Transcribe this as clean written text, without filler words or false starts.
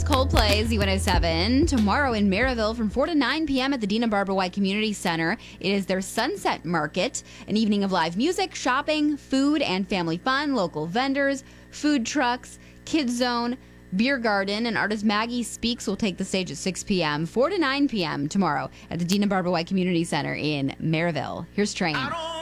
Coldplay, Z107. Tomorrow in Maryville from 4 to 9 p.m. at the Dina Barbara White Community Center. It is their Sunset Market, an evening of live music, shopping, food, and family fun, local vendors, food trucks, kids zone, beer garden, and artist Maggie Speaks will take the stage at 6 p.m., 4 to 9 p.m. tomorrow at the Dina Barbara White Community Center in Maryville. Here's Train.